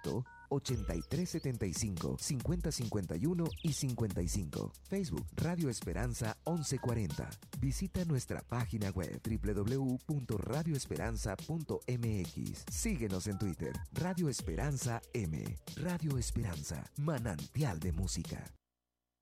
Contacto 8375 5051 y 55. Facebook Radio Esperanza 1140. Visita nuestra página web www.radioesperanza.mx. Síguenos en Twitter. Radio Esperanza M. Radio Esperanza, manantial de música.